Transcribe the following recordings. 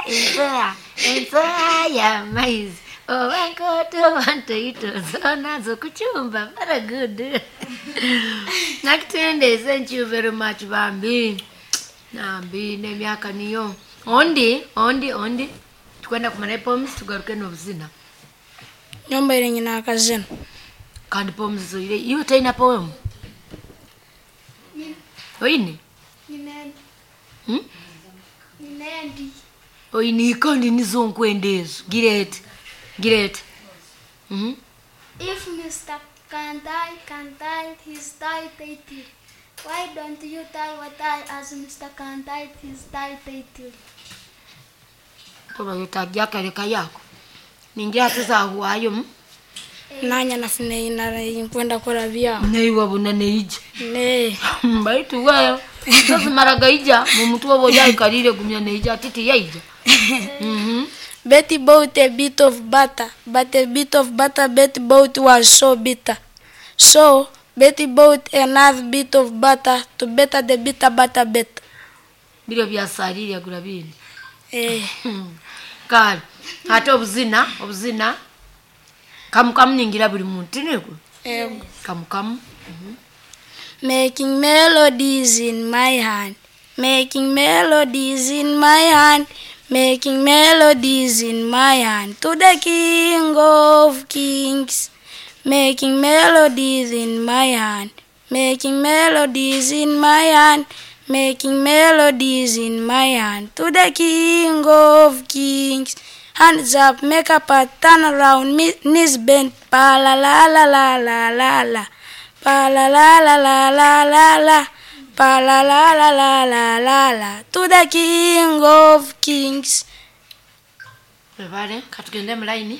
Insaya ya maize. Oh, wanko to want to eat so nazo kuchumba. Very good. Nakitende, thank you very much, Bambi. Nambi ne miaka niyo. Ondi. Tukwenda kumane poems tugaruke n'obuzina. Nyomba ile nyina akazina. Kandi poems zo ile iyo taina poem. Oini? Ninendi. Oini kandi nizonkwendezo. Girete. If Mr. Kantai his title, why don't you tell what I as Mr. Kantai his title? Toba yotagia kaleka yako. Ningia tuza huayo Nanya na fine ina kwenda kwa bia. Nei wabuna neije. Ne. Baitu wewe. Sasa maragaija mumutu wabo jai kalile gumya neija titi yaija. Betty bought a bit of butter, but a bit of butter Betty bought was so bitter. So Betty bought another bit of butter to better the bitter butter better. Bilo bya salili ya gulabini. Kali. Hata obuzina. Kam ningira buli muntu neko. Kam. Making melodies in my hand. Making melodies in my hand. Making melodies in my hand to the King of Kings. Making melodies in my hand. Making melodies in my hand. Making melodies in my hand to the King of Kings. Hands up, make a part, turn around, knees bent, pa la la la la la la la, pa la la la la la la la, pa la la la la la la la, to the King of Kings. Bevale, katugende mulaini.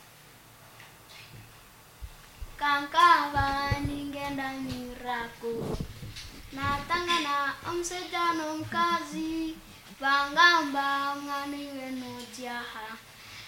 Kankava ningenda miraku, natangana omsejano mkazi, vangamba mngani wenu jaha.